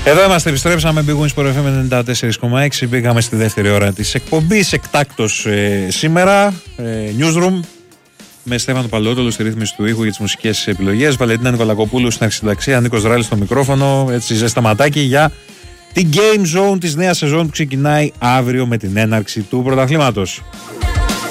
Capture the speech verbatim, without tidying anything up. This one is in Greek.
Εδώ είμαστε, επιστρέψαμε, Big Wins Sport εφ εμ ενενήντα τέσσερα κόμμα έξι. Πήγαμε στη δεύτερη ώρα της εκπομπής, εκτάκτος ε, σήμερα, ε, Newsroom, με Στέφανο Παλαιότολο στη ρύθμιση του ήχου για τις μουσικές επιλογές, Βαλεντίνα Νικολακοπούλου στην αρχισυνταξία, Νίκος Δράλης στο μικρόφωνο, έτσι ζεσταματάκι για την Game Zone της νέας σεζόν που ξεκινάει αύριο με την έναρξη του πρωταθλήματος.